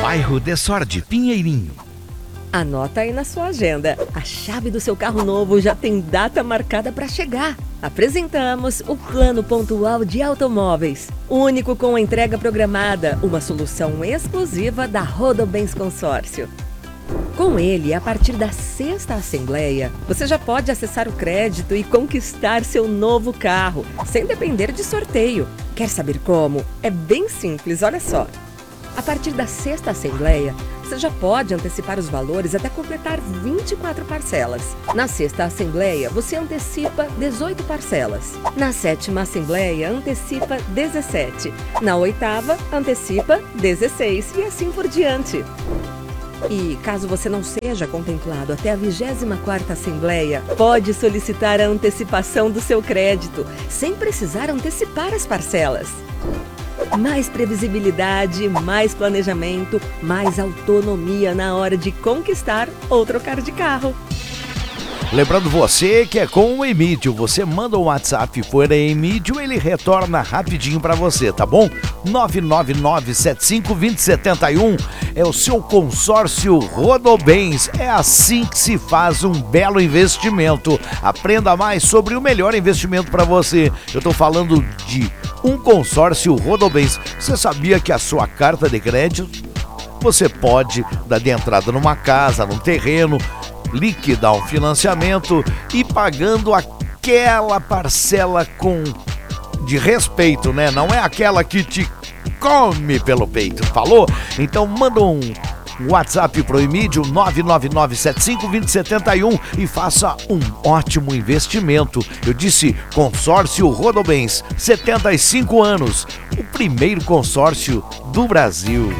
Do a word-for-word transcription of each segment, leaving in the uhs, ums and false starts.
bairro de Sorte, Pinheirinho. Anota aí na sua agenda. A chave do seu carro novo já tem data marcada para chegar. Apresentamos o Plano Pontual de Automóveis, único com entrega programada, uma solução exclusiva da Rodobens Consórcio. Com ele, a partir da sexta assembleia, você já pode acessar o crédito e conquistar seu novo carro, sem depender de sorteio. Quer saber como? É bem simples, olha só. A partir da sexta assembleia, você já pode antecipar os valores até completar vinte e quatro parcelas. Na sexta assembleia, você antecipa dezoito parcelas. Na sétima assembleia, antecipa dezessete. Na oitava, antecipa dezesseis e assim por diante. E caso você não seja contemplado até a vigésima quarta assembleia, pode solicitar a antecipação do seu crédito, sem precisar antecipar as parcelas. Mais previsibilidade, mais planejamento, mais autonomia na hora de conquistar ou trocar de carro. Lembrando você que é com o Emídio, você manda um WhatsApp por Emídio, ele retorna rapidinho para você, tá bom? nove nove nove sete cinco dois zero sete um é o seu consórcio Rodobens, é assim que se faz um belo investimento. Aprenda mais sobre o melhor investimento para você. Eu tô falando de um consórcio Rodobens. Você sabia que a sua carta de crédito, você pode dar de entrada numa casa, num terreno, liquidar um financiamento e pagando aquela parcela com de respeito, né? Não é aquela que te come pelo peito, falou? Então manda um WhatsApp pro Emídio nove nove nove sete cinco dois zero sete um e faça um ótimo investimento. Eu disse consórcio Rodobens, setenta e cinco anos, o primeiro consórcio do Brasil.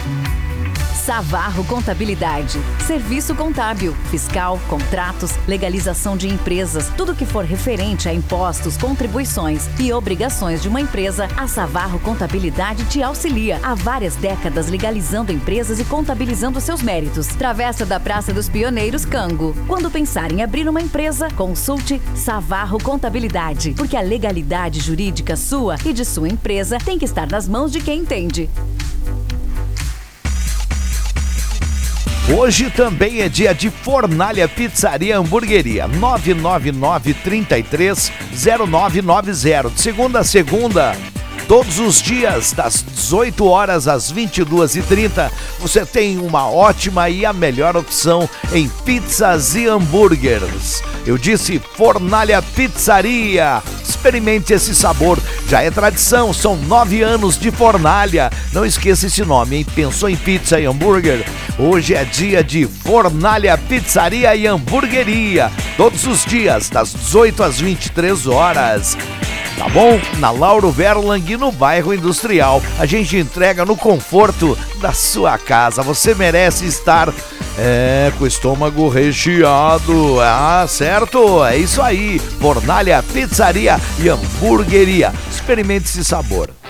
Savarro Contabilidade, serviço contábil, fiscal, contratos, legalização de empresas, tudo que for referente a impostos, contribuições e obrigações de uma empresa, a Savarro Contabilidade te auxilia. Há várias décadas legalizando empresas e contabilizando seus méritos. Travessa da Praça dos Pioneiros, Cango. Quando pensar em abrir uma empresa, consulte Savarro Contabilidade, porque a legalidade jurídica sua e de sua empresa tem que estar nas mãos de quem entende. Hoje também é dia de Fornalha Pizzaria Hamburgueria, nove nove nove, três três, zero nove nove zero. De segunda a segunda, todos os dias, das dezoito horas às vinte e duas e trinta, você tem uma ótima e a melhor opção em pizzas e hambúrgueres. Eu disse Fornalha Pizzaria. Experimente esse sabor, já é tradição, são nove anos de Fornalha. Não esqueça esse nome, hein? Pensou em pizza e hambúrguer? Hoje é dia de Fornalha Pizzaria e Hamburgueria. Todos os dias, das dezoito às vinte e três horas. Tá bom? Na Lauro Verlang, no bairro Industrial. A gente entrega no conforto da sua casa. Você merece estar é, com o estômago recheado. Ah, certo? É isso aí. Fornalha Pizzaria e Hamburgueria. Experimente esse sabor.